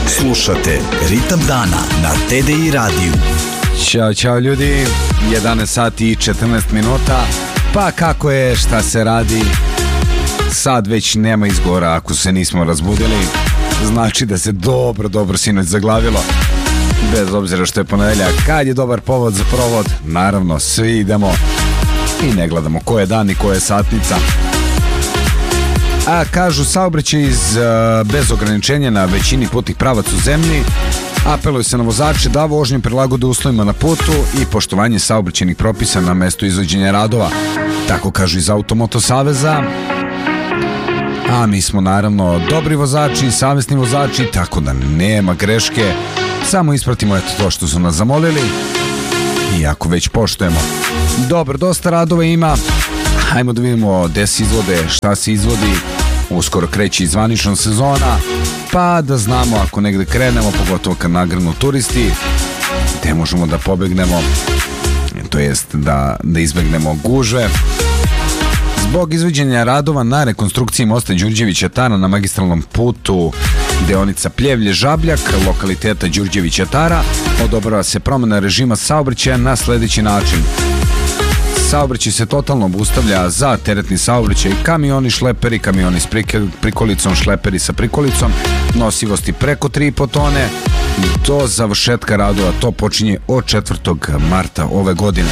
Slušate Ritam dana na TDI radiju. Ćao ljudi, 11 sati i 14 minuta. Pa kako je, šta se radi? Sad već nema izgora ako se nismo razbudili. Znači da se dobro sinoć zaglavilo. Bez obzira što je ponedeljak, kad je dobar povod za provod, naravno svi idemo i ne gledamo ko je dan i ko je satnica. A kažu saobraćaj bez ograničenja na većini putnih pravaca u zemlji. Apeluje se na vozače da vožnju prilagode uslovima na putu i poštovanje saobraćajnih propisa na mestu izvođenja radova. Tako kažu iz Automoto saveza. A mi smo naravno dobri vozači, savjesni vozači, tako da nema greške. Samo ispratimo to što su nas zamolili i ako već poštujemo. Dobro, dosta radova ima. Hajmo da vidimo gde se izvode, šta se izvodi. Uskoro kreće i zvanična sezona, pa da znamo ako negde krenemo, pogotovo kad nagrnu turisti, gde možemo da pobegnemo, to jest da izbegnemo gužve. Zbog izvođenja radova na rekonstrukciji mosta Đurđevića Tara na magistralnom putu deonica Pljevlje-Žabljak, lokaliteta Đurđevića Tara, odobrava se promjena režima saobraćaja na sljedeći način. Saobraćaj se totalno obustavlja za teretni saobraćaj, kamioni, šleperi, kamioni s prikolicom, šleperi sa prikolicom, nosivosti preko 3,5 tone. Do završetka radova to počinje od 4. marta ove godine.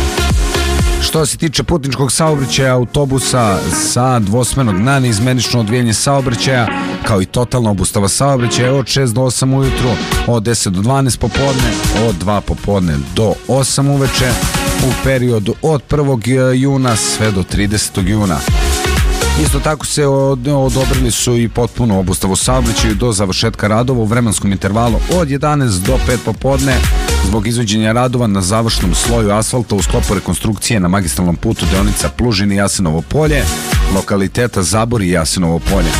Što se tiče putničkog saobraćaja, autobusa sa dvosmernog na neizmenično odvijanje saobraćaja, kao i totalna obustava saobraćaja od 6 do 8 ujutru, od 10 do 12 popodne, od 2 popodne do 8 uveče, u periodu od 1. juna sve do 30. juna. Isto tako se odobrili su i potpuno obustavu saobraćaju do završetka radova u vremenskom intervalu od 11 do 5 popodne zbog izvođenja radova na završnom sloju asfalta u sklopu rekonstrukcije na magistralnom putu deonica Plužini Jasenovo polje, lokaliteta Zabor i Jasenovo polje.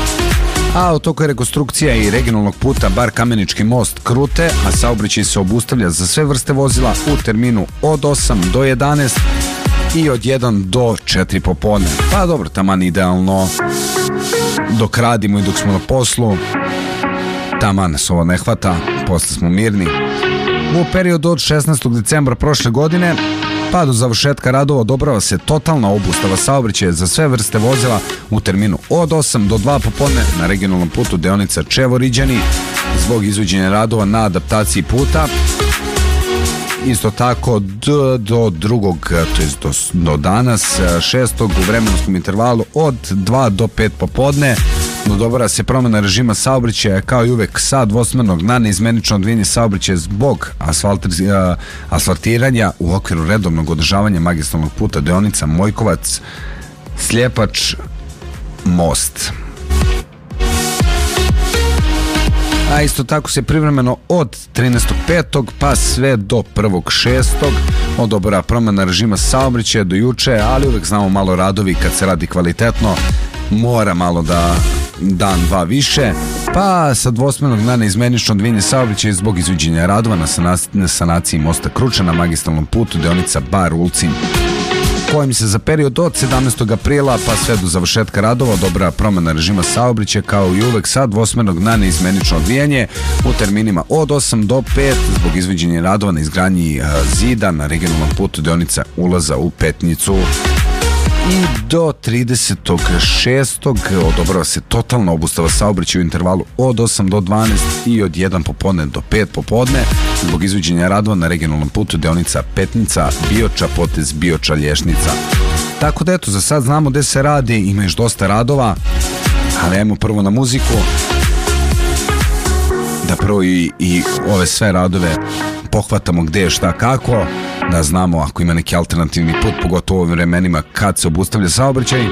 A od toga je rekonstrukcija i regionalnog puta Bar Kamenički most Krute, a saobraćaj se obustavlja za sve vrste vozila u terminu od 8 do 11 i od 1 do 4 popodne. Pa dobro, taman idealno dok radimo i dok smo na poslu, taman nas ovo ne hvata, posle smo mirni. U periodu od 16. decembra prošle godine pa do završetka radova odobrava se totalna obustava saobraćaja za sve vrste vozila u terminu od 8 do 2 popodne na regionalnom putu deonica Čevo-Riđani zbog izvođenja radova na adaptaciji puta. Isto tako do drugog, to jest do danas 6. u vremenskom intervalu od 2 do 5 popodne odobrava se promjena režima saobraćaja kao i uvek sa dvosmernog na neizmenično odvijanje saobraćaja zbog asfaltiranja u okviru redovnog održavanja magistralnog puta deonica Mojkovac Sljepač most. A isto tako se privremeno od 13.5. pa sve do 1.6. odobrava promjena režima saobraćaja do juče, ali uvek znamo malo radovi kad se radi kvalitetno, mora malo da dan, dva više, pa sa dvosmernog na neizmenično odvijanje saobraćaja zbog izvođenja radova na sanaciji mosta Kruča na magistralnom putu deonica Bar Ulcin, kojim se za period od 17. aprila pa sve do završetka radova odobrava promjena režima saobraćaja kao i uvek sa dvosmernog na neizmenično odvijanje u terminima od 8 do 5 zbog izvođenja radova na izgradnji zida na regionalnom putu deonica ulaza u Petnicu. I do 30.6. odobrava se totalna obustava saobraćaja u intervalu od 8 do 12 i od 1 popodne do 5 popodne zbog izvođenja radova na regionalnom putu deonica Petnica, Bioča, potez Bioča, Lješnica. Tako da eto, za sad znamo gde se radi, ima još dosta radova, ali ajmo prvo na muziku, da prvo i ove sve radove pohvatamo gde je šta kako, da znamo ako ima neki alternativni put, pogotovo u ovim vremenima kad se obustavlja saobraćaj.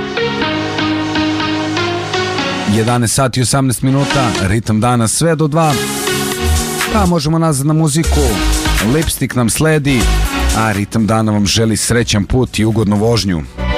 11 sati i 18 minuta, ritam dana sve do 2, pa možemo nazad na muziku, Lipstick nam sledi, a ritam dana vam želi srećan put i ugodnu vožnju.